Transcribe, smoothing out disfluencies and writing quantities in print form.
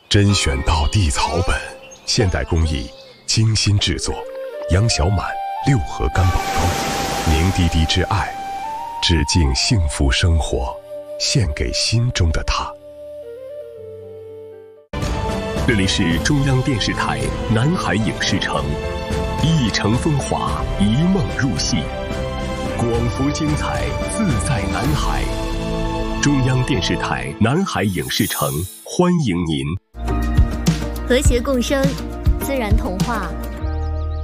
甄选到地草本，现代工艺，精心制作。杨小满六合干宝膏，凝滴滴之爱，致敬幸福生活，献给心中的他。这里是中央电视台南海影视城，一城风华，一梦入戏，广福精彩，自在南海。中央电视台南海影视城欢迎您。 和谐共生，自然童话。